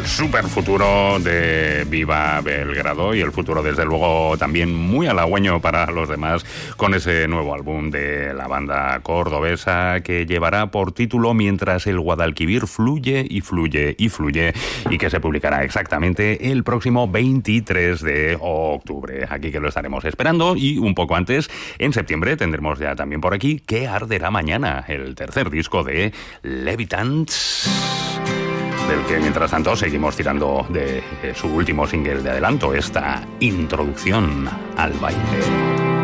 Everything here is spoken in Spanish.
súper futuro de Viva Belgrado y el futuro, desde luego, también muy halagüeño para los demás con ese nuevo álbum de la banda cordobesa que llevará por título Mientras el Guadalquivir fluye y fluye y fluye, y que se publicará exactamente el próximo 23 de octubre. Aquí que lo estaremos esperando, y un poco antes, en septiembre, tendremos ya también por aquí ¿Qué arderá mañana?, el tercer disco de Levitants, del que mientras tanto seguimos tirando de su último single de adelanto, esta introducción al baile.